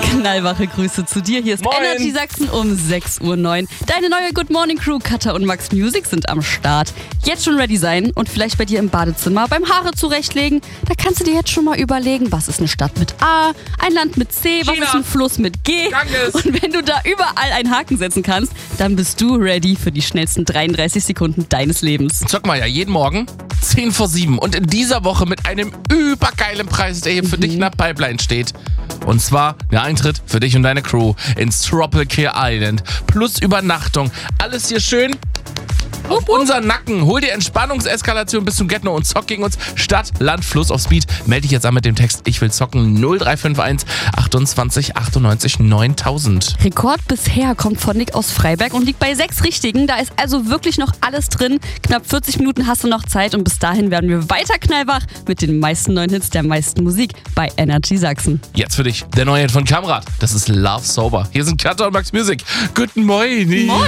Knallwache Grüße zu dir. Hier ist Moin. Energy Sachsen um 6.09 Uhr. Deine neue Good Morning Crew, Katha und Max Music sind am Start. Jetzt schon ready sein und vielleicht bei dir im Badezimmer beim Haare zurechtlegen. Da kannst du dir jetzt schon mal überlegen, was ist eine Stadt mit A, ein Land mit C, was China. ist ein Fluss mit G. Ganges. Und wenn du da überall einen Haken setzen kannst, dann bist du ready für die schnellsten 33 Sekunden deines Lebens. Zocken wir ja jeden Morgen 10 vor 7 und in dieser Woche mit einem übergeilen Preis, der hier für dich in der Pipeline steht. Und zwar der Eintritt für dich und deine Crew ins Tropical Island plus Übernachtung. Alles hier schön auf unseren Nacken. Hol dir Entspannungseskalation bis zum Get-No und zock gegen uns. Stadt, Land, Fluss auf Speed. Melde dich jetzt an mit dem Text Ich will zocken 0351 28 98 9000. Rekord bisher kommt von Nick aus Freiberg und liegt bei 6 Richtigen. Da ist also wirklich noch alles drin. Knapp 40 Minuten hast du noch Zeit und bis dahin werden wir weiter knallwach mit den meisten neuen Hits der meisten Musik bei Energy Sachsen. Jetzt für dich der neue Hit von Kamrat. Das ist Love Sober. Hier sind Katha und Max Music. Guten Morgen. Moin.